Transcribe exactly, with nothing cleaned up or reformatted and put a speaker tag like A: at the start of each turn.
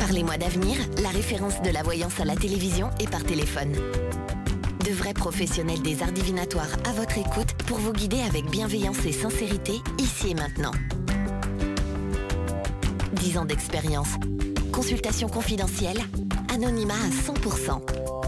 A: Parlez-moi d'avenir, la référence de la voyance à la télévision et par téléphone. De vrais professionnels des arts divinatoires à votre écoute pour vous guider avec bienveillance et sincérité, ici et maintenant. dix ans d'expérience. Consultation confidentielle. Anonymat à cent pour cent.